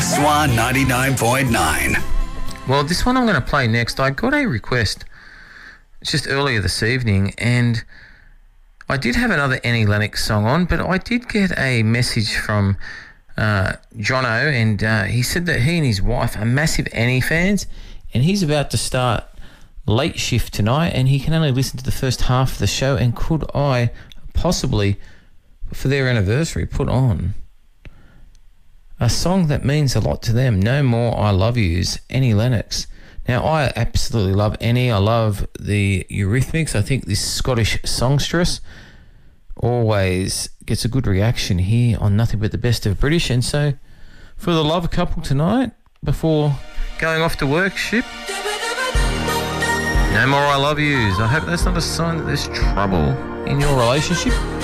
Swan 99.9. Well, this one I'm going to play next. I got a request just earlier this evening, and I did have another Annie Lennox song on, but I did get a message from Jono, and he said that he and his wife are massive Annie fans, and he's about to start late shift tonight, and he can only listen to the first half of the show. And could I possibly, for their anniversary, put on a song that means a lot to them? No More I Love Yous, Annie Lennox. Now, I absolutely love Annie. I love the Eurythmics. I think this Scottish songstress always gets a good reaction here on Nothing But the Best of British. And so, for the love couple tonight, before going off to work, ship, No More I Love Yous. I hope that's not a sign that there's trouble in your relationship.